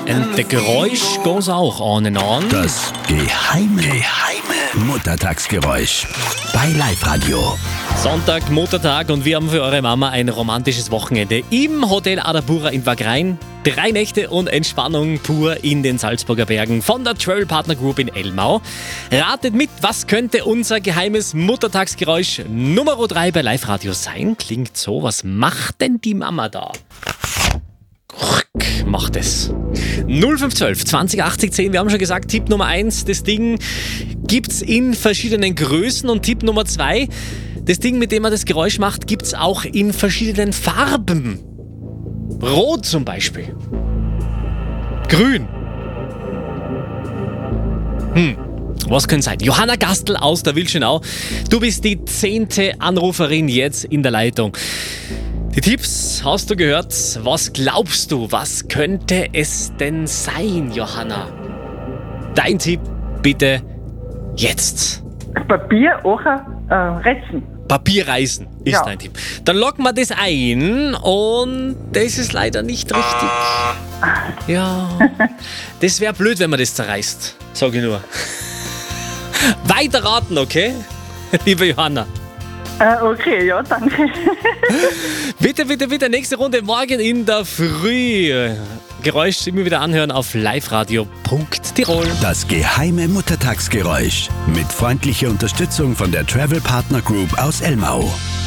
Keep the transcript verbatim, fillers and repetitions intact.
And the Geräusch goes auch on and on. Das geheime, geheime Muttertagsgeräusch bei Live-Radio. Sonntag, Muttertag und wir haben für eure Mama ein romantisches Wochenende im Hotel Adabura in Wagrain. Drei Nächte und Entspannung pur in den Salzburger Bergen von der Travel Partner Group in Elmau. Ratet mit, was könnte unser geheimes Muttertagsgeräusch Nummer drei bei Live-Radio sein? Klingt so, was macht denn die Mama da? Macht es. null fünf zwölf zwanzig achtzig zehn, wir haben schon gesagt, Tipp Nummer eins, das Ding gibt's in verschiedenen Größen und Tipp Nummer zwei, das Ding, mit dem man das Geräusch macht, gibt's auch in verschiedenen Farben. Rot zum Beispiel. Grün. Hm, was könnte sein? Johanna Gastl aus der Wilschenau. Du bist die zehnte Anruferin jetzt in der Leitung. Die Tipps hast du gehört. Was glaubst du, was könnte es denn sein, Johanna? Dein Tipp bitte jetzt. Papier, Ocher, äh, Retzen. Papierreisen ist Ja. dein Tipp. Dann locken wir das ein und das ist leider nicht richtig. Ja, das wäre blöd, wenn man das zerreißt, sage ich nur. Weiter raten, okay? Liebe Johanna. Äh, okay, ja, danke. Bitte, bitte, bitte, nächste Runde morgen in der Früh. Geräusch immer wieder anhören auf liveradio punkt tirol. Das geheime Muttertagsgeräusch mit freundlicher Unterstützung von der Travel Partner Group aus Elmau.